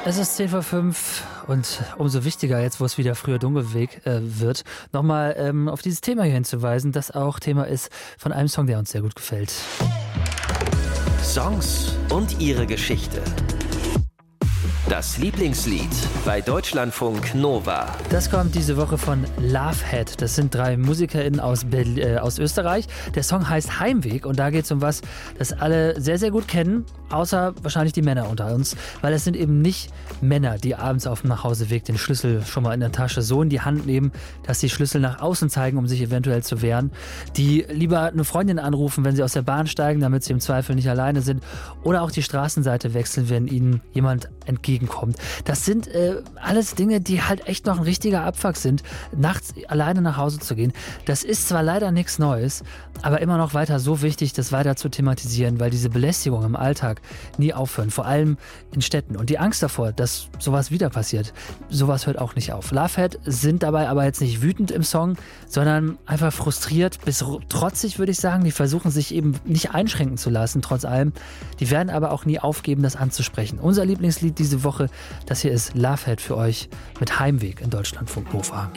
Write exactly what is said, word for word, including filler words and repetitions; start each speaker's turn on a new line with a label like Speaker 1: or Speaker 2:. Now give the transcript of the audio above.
Speaker 1: Es ist zehn vor fünf und umso wichtiger jetzt, wo es wieder früher dunkel weg, äh, wird, nochmal ähm, auf dieses Thema hier hinzuweisen, das auch Thema ist von einem Song, der uns sehr gut gefällt.
Speaker 2: Songs und ihre Geschichte. Das Lieblingslied bei Deutschlandfunk Nova.
Speaker 1: Das kommt diese Woche von Lovehead. Das sind drei MusikerInnen aus, Berl- äh, aus Österreich. Der Song heißt Heimweg und da geht es um was, das alle sehr, sehr gut kennen, außer wahrscheinlich die Männer unter uns. Weil es sind eben nicht Männer, die abends auf dem Nachhauseweg den Schlüssel schon mal in der Tasche so in die Hand nehmen, dass sie Schlüssel nach außen zeigen, um sich eventuell zu wehren. Die lieber eine Freundin anrufen, wenn sie aus der Bahn steigen, damit sie im Zweifel nicht alleine sind. Oder auch die Straßenseite wechseln, wenn ihnen jemand entgegenkommt. Das sind äh, alles Dinge, die halt echt noch ein richtiger Abfuck sind, nachts alleine nach Hause zu gehen. Das ist zwar leider nichts Neues, aber immer noch weiter so wichtig, das weiter zu thematisieren, weil diese Belästigung im Alltag nie aufhören, vor allem in Städten. Und die Angst davor, dass sowas wieder passiert, sowas hört auch nicht auf. Lovehead sind dabei aber jetzt nicht wütend im Song, sondern einfach frustriert bis trotzig, würde ich sagen. Die versuchen sich eben nicht einschränken zu lassen, trotz allem. Die werden aber auch nie aufgeben, das anzusprechen. Unser Lieblingslied diese Woche, das hier ist Lovehead für euch mit Heimweg in Deutschlandfunk Nova.